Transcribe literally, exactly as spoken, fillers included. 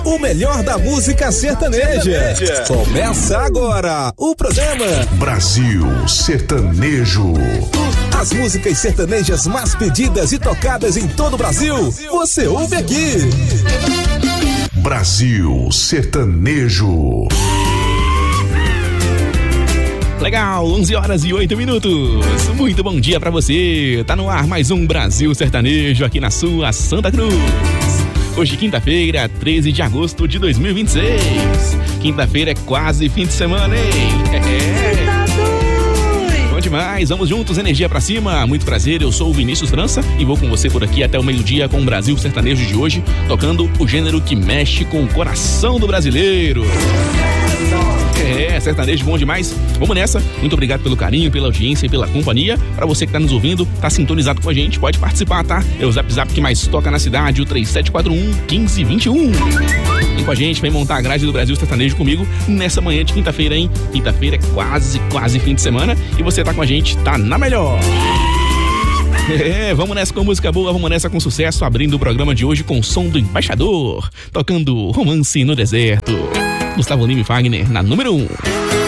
O melhor da música sertaneja. Começa agora o programa Brasil Sertanejo. As músicas sertanejas mais pedidas e tocadas em todo o Brasil, você ouve aqui. Brasil Sertanejo. Legal, onze horas e oito minutos. Muito bom dia pra você. Tá no ar mais um Brasil Sertanejo aqui na sua Santa Cruz. Hoje, quinta-feira, treze de agosto de dois mil e vinte e seis. Quinta-feira é quase fim de semana, hein? É. Bom demais, vamos juntos, energia pra cima. Muito prazer, eu sou o Vinícius França e vou com você por aqui até o meio-dia com o Brasil Sertanejo de hoje, tocando o gênero que mexe com o coração do brasileiro. É, sertanejo bom demais. Vamos nessa. Muito obrigado pelo carinho, pela audiência e pela companhia. Pra você que tá nos ouvindo, tá sintonizado com a gente, pode participar, tá? É o Zap Zap que mais toca na cidade, o três sete quatro um, um cinco dois um. Vem com a gente, vem montar a grade do Brasil Sertanejo comigo nessa manhã de quinta-feira, hein? Quinta-feira é quase, quase fim de semana e você tá com a gente, tá na melhor. É, vamos nessa com música boa, vamos nessa com sucesso, abrindo o programa de hoje com o som do Embaixador, tocando Romance no Deserto. Gustavo Lima e Fagner na número um.